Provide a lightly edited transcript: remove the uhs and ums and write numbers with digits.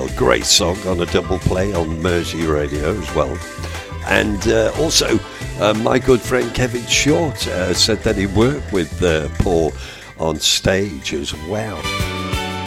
well. Great song on a double play on Mersey Radio as well. And also, my good friend Kevin Short said that he worked with Paul on stage as well.